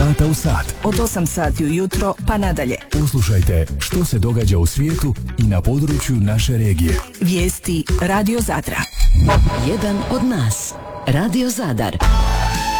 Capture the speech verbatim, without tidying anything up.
sata u sat. Od osam sati ujutro pa nadalje. Poslušajte što se događa u svijetu i na području naše regije. Vijesti Radio Zadra. Jedan od nas. Radio Zadar.